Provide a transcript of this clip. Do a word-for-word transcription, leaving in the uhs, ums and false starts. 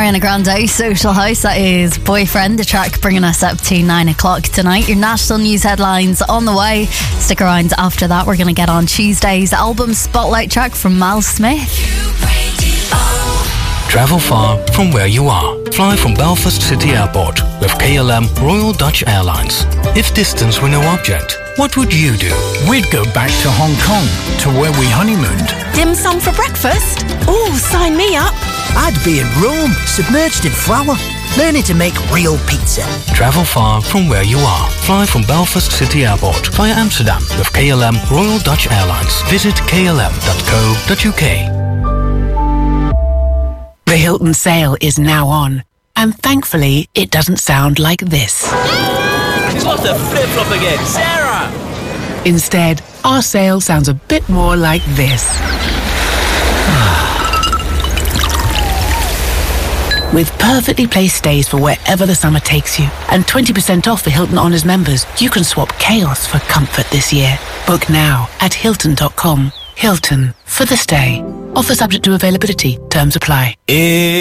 Ariana Grande, Social House. That is Boyfriend, the track bringing us up to nine o'clock tonight. Your national news headlines on the way. Stick around after that. We're going to get on Tuesday's album spotlight track from Mal Smith. Travel far from where you are. Fly from Belfast City Airport with K L M Royal Dutch Airlines. If distance were no object, what would you do? We'd go back to Hong Kong, to where we honeymooned. Dim sum for breakfast? Ooh, sign me up. I'd be in Rome, submerged in flour, learning to make real pizza. Travel far from where you are. Fly from Belfast City Airport via Amsterdam with K L M Royal Dutch Airlines. Visit k l m dot co dot u k. The Hilton sale is now on, and thankfully it doesn't sound like this. She's lost her flip-flop again, Sarah! Instead, our sale sounds a bit more like this. With perfectly placed stays for wherever the summer takes you, and twenty percent off for Hilton Honors members, you can swap chaos for comfort this year. Book now at hilton dot com. Hilton, for the stay. Offer subject to availability. Terms apply.